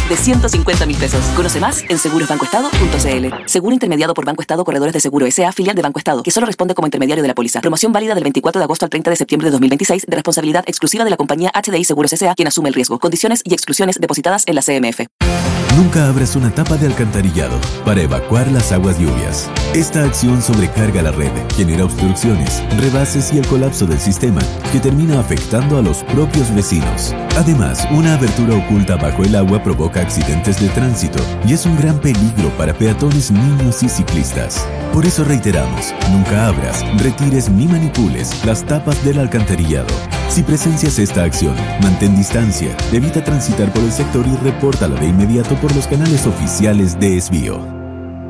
de 150.000 pesos. Conoce más en segurosbancoestado.cl. Seguro intermediado por Banco Estado Corredores de Seguro S.A., filial de Banco Estado, que solo responde como intermediario de la póliza. Promoción válida del 24 de agosto al 30 de septiembre de 2026, de responsabilidad exclusiva de la compañía HDI Seguros S.A., quien asume el riesgo. Condiciones y exclusiones depositadas en la CMF. Nunca abras una tapa de alcantarillado para evacuar las aguas lluvias. Esta acción sobrecarga la red, genera obstrucciones, rebases y el colapso del sistema, que termina afectando a los propios vecinos. Además, una abertura oculta bajo el agua provoca accidentes de tránsito y es un gran peligro para peatones, niños y ciclistas. Por eso reiteramos, nunca abras, retires ni manipules las tapas del alcantarillado. Si presencias esta acción, mantén distancia, evita transitar por el sector y repórtala de inmediato por los canales oficiales de Esbio.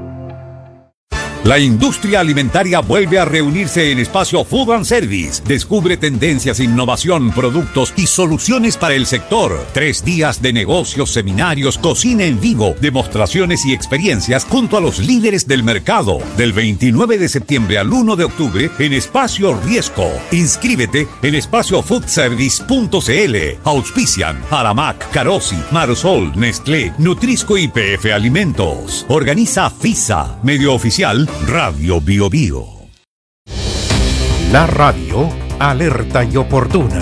La industria alimentaria vuelve a reunirse en Espacio Food and Service. Descubre tendencias, innovación, productos y soluciones para el sector. 3 días de negocios, seminarios, cocina en vivo, demostraciones y experiencias junto a los líderes del mercado. Del 29 de septiembre al 1 de octubre en Espacio Riesco. Inscríbete en espaciofoodservice.cl. Auspician Aramac, Carosi, Marsol, Nestlé, Nutrisco y PF Alimentos. Organiza FISA, medio oficial Radio Bio Bio. La radio alerta y oportuna.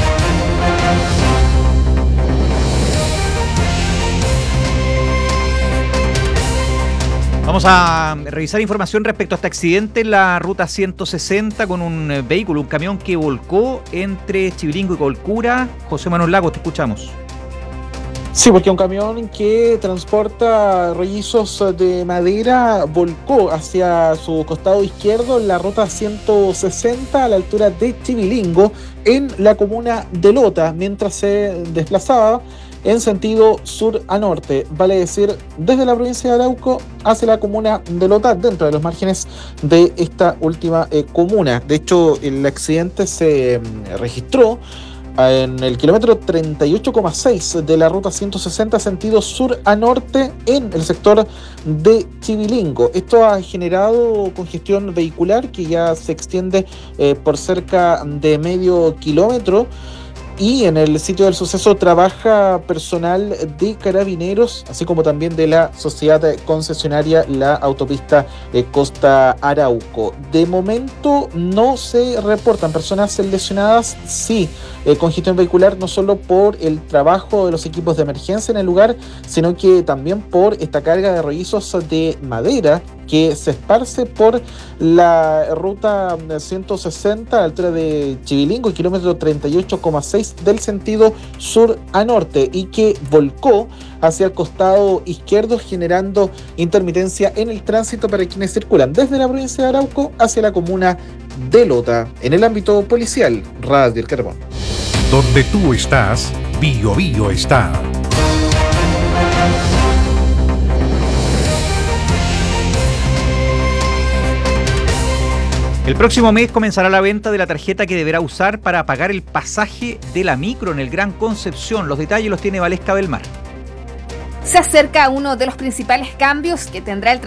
Vamos a revisar información respecto a este accidente en la ruta 160 con un vehículo, un camión que volcó entre Chivilingo y Colcura. José Manuel Lagos, te escuchamos. Sí, porque un camión que transporta rollizos de madera volcó hacia su costado izquierdo en la ruta 160 a la altura de Chivilingo en la comuna de Lota, mientras se desplazaba en sentido sur a norte, vale decir, desde la provincia de Arauco hacia la comuna de Lota, dentro de los márgenes de esta última comuna. De hecho, el accidente se registró en el kilómetro 38,6 de la ruta 160 sentido sur a norte en el sector de Chivilingo. Esto ha generado congestión vehicular que ya se extiende por cerca de medio kilómetro. Y en el sitio del suceso trabaja personal de Carabineros, así como también de la sociedad concesionaria la autopista Costa Arauco. De momento no se reportan personas lesionadas, sí, congestión vehicular no solo por el trabajo de los equipos de emergencia en el lugar, sino que también por esta carga de rollizos de madera que se esparce por la ruta 160 a la altura de Chivilingo, kilómetro 38,6 del sentido sur a norte, y que volcó hacia el costado izquierdo, generando intermitencia en el tránsito para quienes circulan desde la provincia de Arauco hacia la comuna de Lota. En el ámbito policial, Radio El Carbón. Donde tú estás, Bio Bio está. El próximo mes comenzará la venta de la tarjeta que deberá usar para pagar el pasaje de la micro en el Gran Concepción. Los detalles los tiene Valesca Belmar. Se acerca uno de los principales cambios que tendrá el